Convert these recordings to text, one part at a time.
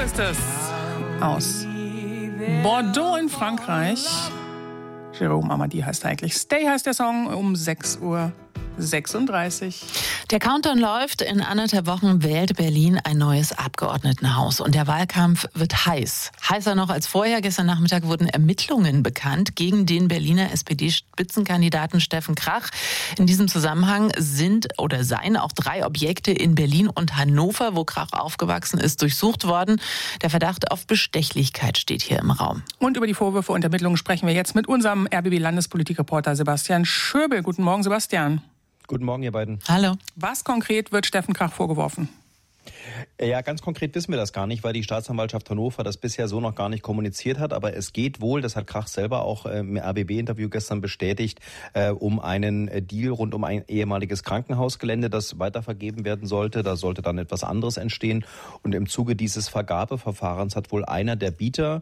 ist es. Aus Bordeaux in Frankreich. Jérôme Amadi heißt er eigentlich. Stay heißt der Song um 6:36 Uhr. Der Countdown läuft. In 1,5 Wochen wählt Berlin ein neues Abgeordnetenhaus. Und der Wahlkampf wird heiß. Heißer noch als vorher. Gestern Nachmittag wurden Ermittlungen bekannt gegen den Berliner SPD-Spitzenkandidaten Steffen Krach. In diesem Zusammenhang seien auch 3 Objekte in Berlin und Hannover, wo Krach aufgewachsen ist, durchsucht worden. Der Verdacht auf Bestechlichkeit steht hier im Raum. Und über die Vorwürfe und Ermittlungen sprechen wir jetzt mit unserem RBB-Landespolitikreporter Sebastian Schöbel. Guten Morgen, Sebastian. Guten Morgen, ihr beiden. Hallo. Was konkret wird Steffen Krach vorgeworfen? Ja, ganz konkret wissen wir das gar nicht, weil die Staatsanwaltschaft Hannover das bisher so noch gar nicht kommuniziert hat. Aber es geht wohl, das hat Krach selber auch im RBB-Interview gestern bestätigt, um einen Deal rund um ein ehemaliges Krankenhausgelände, das weitervergeben werden sollte. Da sollte dann etwas anderes entstehen. Und im Zuge dieses Vergabeverfahrens hat wohl einer der Bieter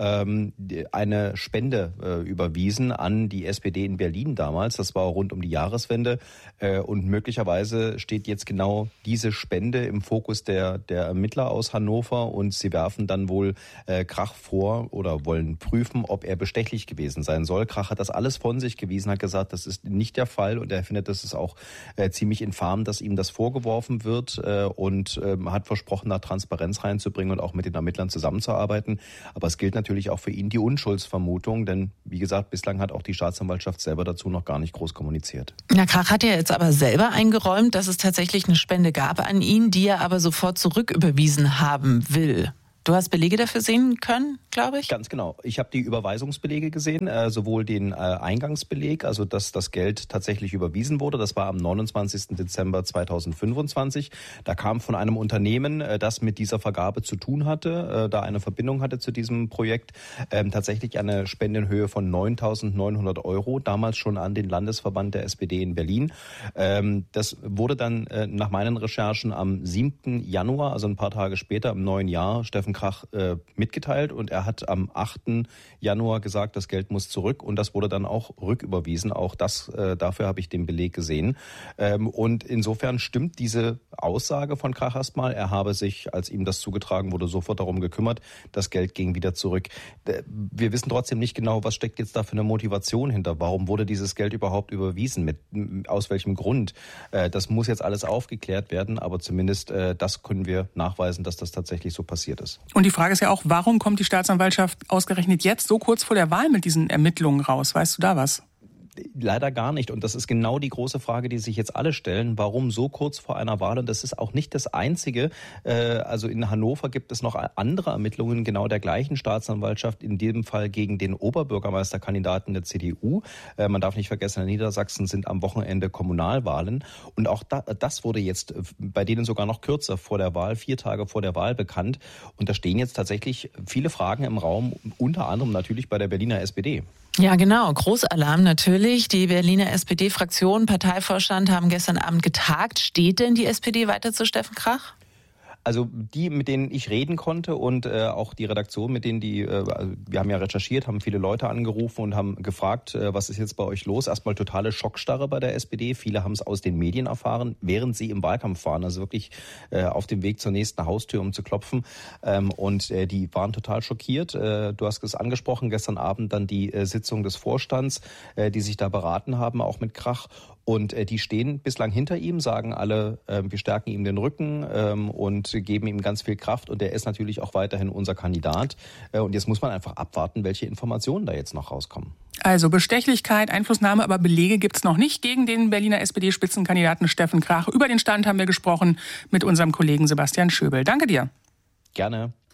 eine Spende überwiesen an die SPD in Berlin damals. Das war rund um die Jahreswende. Und möglicherweise steht jetzt genau diese Spende im Fokus der Ermittler aus Hannover und sie werfen dann wohl Krach vor oder wollen prüfen, ob er bestechlich gewesen sein soll. Krach hat das alles von sich gewiesen, hat gesagt, das ist nicht der Fall und er findet, das ist auch ziemlich infam, dass ihm das vorgeworfen wird und hat versprochen, da Transparenz reinzubringen und auch mit den Ermittlern zusammenzuarbeiten. Aber es gilt natürlich auch für ihn die Unschuldsvermutung, denn wie gesagt, bislang hat auch die Staatsanwaltschaft selber dazu noch gar nicht groß kommuniziert. Na, Krach hat ja jetzt aber selber eingeräumt, dass es tatsächlich eine Spende gab an ihn, die er aber sofort zurücküberwiesen haben will. Du hast Belege dafür sehen können, glaube ich? Ganz genau. Ich habe die Überweisungsbelege gesehen, sowohl den Eingangsbeleg, also dass das Geld tatsächlich überwiesen wurde. Das war am 29. Dezember 2025. Da kam von einem Unternehmen, das mit dieser Vergabe zu tun hatte, da eine Verbindung hatte zu diesem Projekt, tatsächlich eine Spende in Höhe von 9.900 €, damals schon an den Landesverband der SPD in Berlin. Das wurde dann nach meinen Recherchen am 7. Januar, also ein paar Tage später, im neuen Jahr, Steffen Krach mitgeteilt und er hat am 8. Januar gesagt, das Geld muss zurück und das wurde dann auch rücküberwiesen. Auch das, dafür habe ich den Beleg gesehen. Und insofern stimmt diese Aussage von Krach erstmal. Er habe sich, als ihm das zugetragen wurde, sofort darum gekümmert. Das Geld ging wieder zurück. Wir wissen trotzdem nicht genau, was steckt jetzt da für eine Motivation hinter. Warum wurde dieses Geld überhaupt überwiesen? Aus welchem Grund? Das muss jetzt alles aufgeklärt werden, aber zumindest das können wir nachweisen, dass das tatsächlich so passiert ist. Und die Frage ist ja auch, warum kommt die Staatsanwaltschaft ausgerechnet jetzt so kurz vor der Wahl mit diesen Ermittlungen raus? Weißt du da was? Leider gar nicht. Und das ist genau die große Frage, die sich jetzt alle stellen. Warum so kurz vor einer Wahl? Und das ist auch nicht das Einzige. Also in Hannover gibt es noch andere Ermittlungen genau der gleichen Staatsanwaltschaft, in diesem Fall gegen den Oberbürgermeisterkandidaten der CDU. Man darf nicht vergessen, in Niedersachsen sind am Wochenende Kommunalwahlen. Und auch das wurde jetzt bei denen sogar noch kürzer vor der Wahl, 4 Tage vor der Wahl bekannt. Und da stehen jetzt tatsächlich viele Fragen im Raum, unter anderem natürlich bei der Berliner SPD. Ja, genau. Großalarm natürlich. Die Berliner SPD-Fraktion, Parteivorstand haben gestern Abend getagt. Steht denn die SPD weiter zu Steffen Krach? Also die, mit denen ich reden konnte und auch die Redaktion, mit denen wir haben ja recherchiert, haben viele Leute angerufen und haben gefragt, was ist jetzt bei euch los? Erstmal totale Schockstarre bei der SPD. Viele haben es aus den Medien erfahren, während sie im Wahlkampf waren, also wirklich auf dem Weg zur nächsten Haustür, um zu klopfen. Und die waren total schockiert. Du hast es angesprochen, gestern Abend dann die Sitzung des Vorstands, die sich da beraten haben, auch mit Krach. Und die stehen bislang hinter ihm, sagen alle, wir stärken ihm den Rücken und geben ihm ganz viel Kraft. Und er ist natürlich auch weiterhin unser Kandidat. Und jetzt muss man einfach abwarten, welche Informationen da jetzt noch rauskommen. Also Bestechlichkeit, Einflussnahme, aber Belege gibt's noch nicht gegen den Berliner SPD-Spitzenkandidaten Steffen Krach. Über den Stand haben wir gesprochen mit unserem Kollegen Sebastian Schöbel. Danke dir. Gerne.